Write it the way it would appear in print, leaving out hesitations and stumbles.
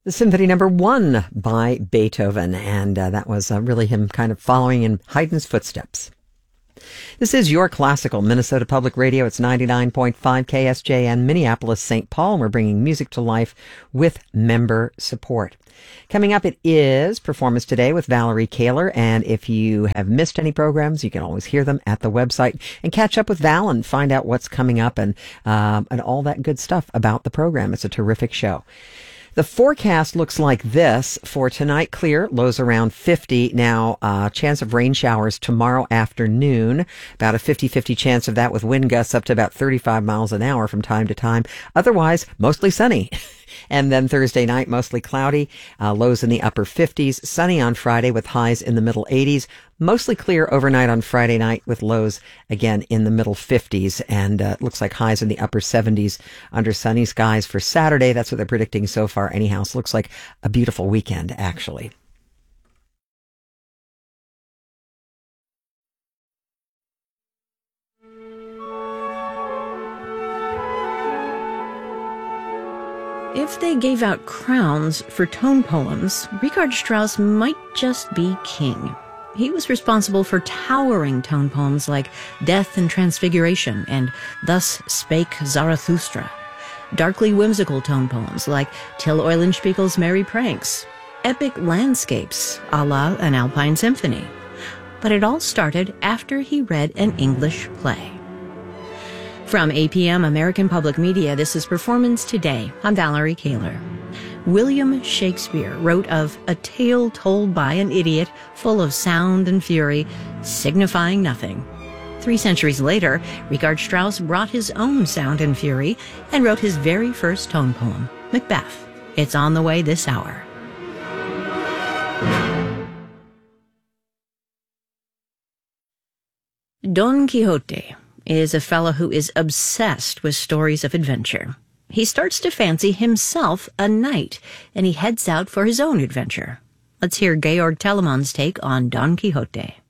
The Symphony Number 1 by Beethoven, and that was really him kind of following in Haydn's footsteps. This is your classical Minnesota Public Radio. It's 99.5 KSJN, Minneapolis, St. Paul, and we're bringing music to life with member support. Coming up, it is Performance Today with Valerie Kaler, and if you have missed any programs, you can always hear them at the website and catch up with Val and find out what's coming up and all that good stuff about the program. It's a terrific show. The forecast looks like this for tonight: clear, lows around 50. Now, chance of rain showers tomorrow afternoon, about a 50-50 chance of that with wind gusts up to about 35 miles an hour from time to time. Otherwise, mostly sunny. And then Thursday night, mostly cloudy, lows in the upper 50s, sunny on Friday with highs in the middle 80s, mostly clear overnight on Friday night with lows again in the middle 50s, and it looks like highs in the upper 70s under sunny skies for Saturday. That's what they're predicting so far anyhow. So it looks like a beautiful weekend, actually. If they gave out crowns for tone poems, Richard Strauss might just be king. He was responsible for towering tone poems like Death and Transfiguration and Thus Spake Zarathustra, darkly whimsical tone poems like Till Eulenspiegel's Merry Pranks, epic landscapes a la an Alpine Symphony. But it all started after he read an English play. From APM American Public Media, this is Performance Today. I'm Valerie Kaler. William Shakespeare wrote of a tale told by an idiot, full of sound and fury, signifying nothing. 3 centuries later, Richard Strauss brought his own sound and fury and wrote his very first tone poem, Macbeth. It's on the way this hour. Don Quixote is a fellow who is obsessed with stories of adventure. He starts to fancy himself a knight, and he heads out for his own adventure. Let's hear Georg Telemann's take on Don Quixote.